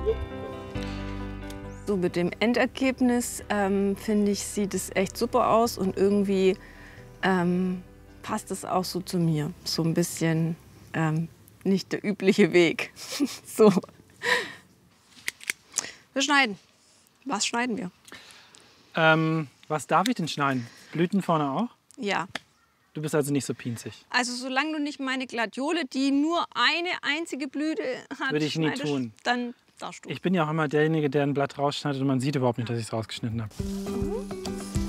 So mit dem Endergebnis, finde ich, sieht es echt super aus und irgendwie passt es auch so zu mir. So ein bisschen nicht der übliche Weg. So. Wir schneiden. Was schneiden wir? Was darf ich denn schneiden? Blüten vorne auch? Ja. Du bist also nicht so pinzig. Also solange du nicht meine Gladiole, die nur eine einzige Blüte hat, Würde ich nie schneidest, tun. dann darfst du. Ich bin ja auch immer derjenige, der ein Blatt rausschneidet und man sieht überhaupt nicht, dass ich es rausgeschnitten habe.